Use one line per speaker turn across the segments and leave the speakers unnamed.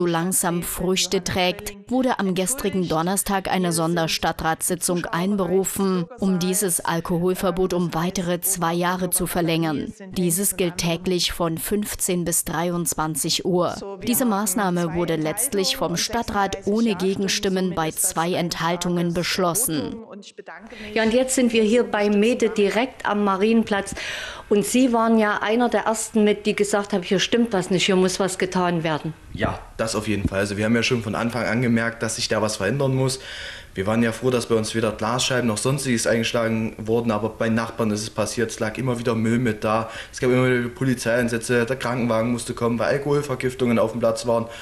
so langsam Früchte trägt, wurde am gestrigen Donnerstag eine Sonderstadtratssitzung einberufen, um dieses Alkoholverbot um weitere 2 Jahre zu verlängern. Dieses gilt täglich von 15 bis 23 Uhr. Diese Maßnahme wurde letztlich vom Stadtrat ohne Gegenstimmen bei 2 Enthaltungen beschlossen.
Ja, und jetzt sind wir hier bei Mede direkt am Marienplatz. Und Sie waren ja einer der Ersten die gesagt haben, hier stimmt was nicht, hier muss was getan werden.
Ja, das auf jeden Fall. Also wir haben ja schon von Anfang an gemerkt, dass sich da was verändern muss. Wir waren ja froh, dass bei uns weder Glasscheiben noch sonstiges eingeschlagen wurden, aber bei Nachbarn ist es passiert. Es lag immer wieder Müll mit da. Es gab immer wieder Polizeieinsätze, der Krankenwagen musste kommen, weil Alkoholvergiftungen auf dem Platz waren.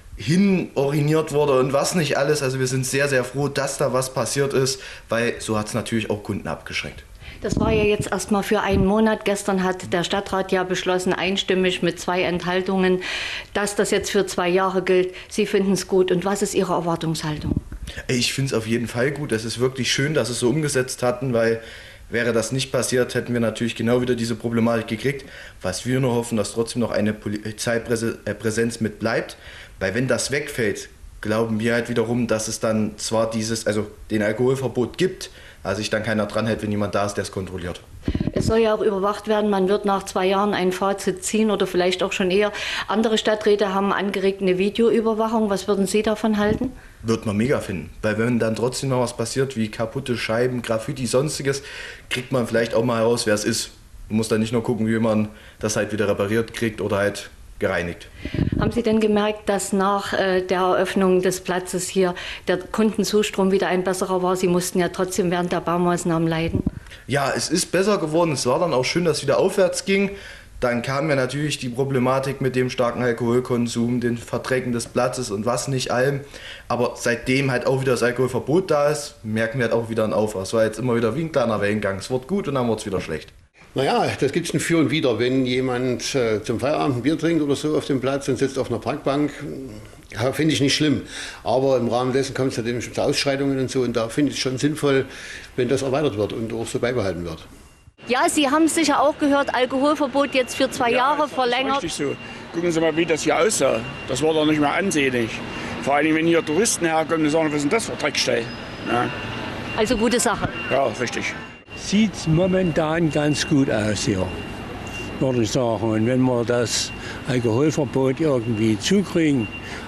Hinuriniert wurde und was nicht alles. Also wir sind sehr, sehr froh, dass da was passiert ist, weil so hat es natürlich auch Kunden abgeschreckt.
Das war ja jetzt erstmal für einen Monat. Gestern hat der Stadtrat ja beschlossen, einstimmig mit 2 Enthaltungen, dass das jetzt für 2 Jahre gilt. Sie finden es gut. Und was ist Ihre Erwartungshaltung?
Ich finde es auf jeden Fall gut. Es ist wirklich schön, dass es so umgesetzt hatten, weil wäre das nicht passiert, hätten wir natürlich genau wieder diese Problematik gekriegt. Was wir nur hoffen, dass trotzdem noch eine Polizeipräsenz mit bleibt. Weil wenn das wegfällt, glauben wir halt wiederum, dass es dann zwar den Alkoholverbot gibt, also sich dann keiner dran hält, wenn jemand da ist, der es kontrolliert.
Es soll ja auch überwacht werden, man wird nach 2 Jahren ein Fazit ziehen oder vielleicht auch schon eher. Andere Stadträte haben angeregt eine Videoüberwachung. Was würden Sie davon halten?
Wird man mega finden, weil wenn dann trotzdem noch was passiert, wie kaputte Scheiben, Graffiti, sonstiges, kriegt man vielleicht auch mal heraus, wer es ist. Man muss dann nicht nur gucken, wie man das halt wieder repariert kriegt oder halt gereinigt.
Haben Sie denn gemerkt, dass nach der Eröffnung des Platzes hier der Kundenzustrom wieder ein besserer war? Sie mussten ja trotzdem während der Baumaßnahmen leiden.
Ja, es ist besser geworden. Es war dann auch schön, dass es wieder aufwärts ging. Dann kam ja natürlich die Problematik mit dem starken Alkoholkonsum, den Verdrecken des Platzes und was nicht allem. Aber seitdem halt auch wieder das Alkoholverbot da ist, merken wir halt auch wieder einen Aufwand. Es war jetzt immer wieder wie ein kleiner Wellengang. Es wird gut und dann wird es wieder schlecht.
Naja, das gibt es ein Für und Wider. Wenn jemand zum Feierabend ein Bier trinkt oder so auf dem Platz und sitzt auf einer Parkbank, ja, finde ich nicht schlimm. Aber im Rahmen dessen kommt es natürlich zu Ausschreitungen und so. Und da finde ich es schon sinnvoll, wenn das erweitert wird und auch so beibehalten wird.
Ja, Sie haben es sicher auch gehört, Alkoholverbot jetzt für 2 Jahre verlängert.
Das ist richtig so. Gucken Sie mal, wie das hier aussah. Das war doch nicht mehr ansehnlich. Vor allem, wenn hier Touristen herkommen und sagen, was ist denn das für Dreckstell? Ja.
Also gute Sache.
Ja, richtig.
Sieht momentan ganz gut aus hier, würde ich sagen. Und wenn wir das Alkoholverbot irgendwie zukriegen,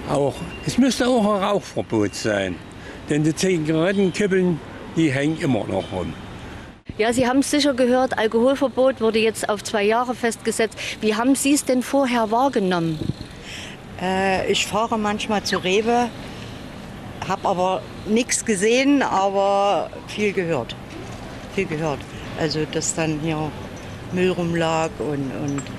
es müsste auch ein Rauchverbot sein. Denn die Zigarettenkippen, die hängen immer noch rum.
Ja, Sie haben es sicher gehört, Alkoholverbot wurde jetzt auf 2 Jahre festgesetzt. Wie haben Sie es denn vorher wahrgenommen?
Ich fahre manchmal zu Rewe, habe aber nichts gesehen, aber viel gehört. Also dass dann hier Müll rumlag und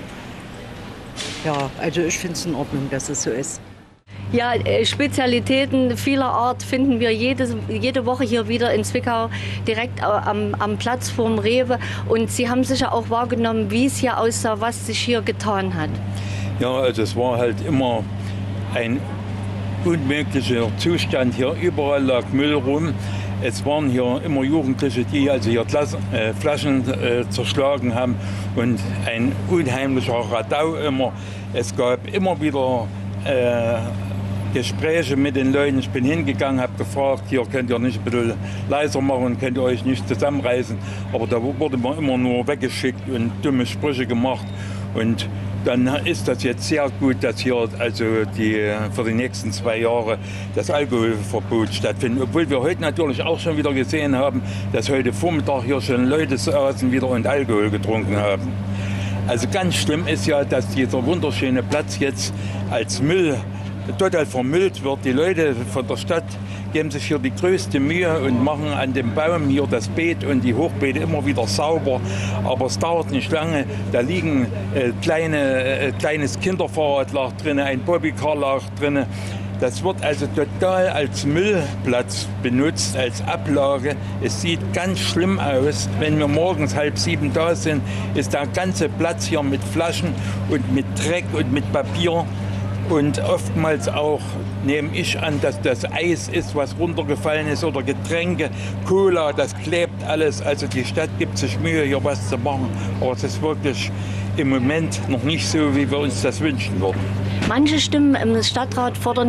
ja, also ich finde es in Ordnung, dass es so ist.
Ja, Spezialitäten vieler Art finden wir jede Woche hier wieder in Zwickau, direkt am Platz vorm Rewe. Und Sie haben sicher auch wahrgenommen, wie es hier aussah, was sich hier getan hat.
Ja, also es war halt immer ein unmöglicher Zustand hier. Überall lag Müll rum. Es waren hier immer Jugendliche, die also hier Flaschen zerschlagen haben und ein unheimlicher Radau immer. Es gab immer wieder Gespräche mit den Leuten. Ich bin hingegangen, habe gefragt, hier könnt ihr nicht ein bisschen leiser machen, könnt ihr euch nicht zusammenreißen. Aber da wurde man immer nur weggeschickt und dumme Sprüche gemacht. Und dann ist das jetzt sehr gut, dass hier also für die nächsten 2 Jahre das Alkoholverbot stattfindet. Obwohl wir heute natürlich auch schon wieder gesehen haben, dass heute Vormittag hier schon Leute saßen wieder und Alkohol getrunken haben. Also ganz schlimm ist ja, dass dieser wunderschöne Platz jetzt als Müll total vermüllt wird. Die Leute von der Stadt geben sich hier die größte Mühe und machen an dem Baum hier das Beet und die Hochbeete immer wieder sauber. Aber es dauert nicht lange. Da liegen kleines Kinderfahrrad lag drin, ein Bobbycar lag drin. Das wird also total als Müllplatz benutzt, als Ablage. Es sieht ganz schlimm aus. Wenn wir morgens 6:30 da sind, ist der ganze Platz hier mit Flaschen und mit Dreck und mit Papier. Und oftmals auch nehme ich an, dass das Eis ist, was runtergefallen ist oder Getränke, Cola, das klebt alles. Also die Stadt gibt sich Mühe, hier was zu machen. Aber es ist wirklich im Moment noch nicht so, wie wir uns das wünschen würden.
Manche Stimmen im Stadtrat fordern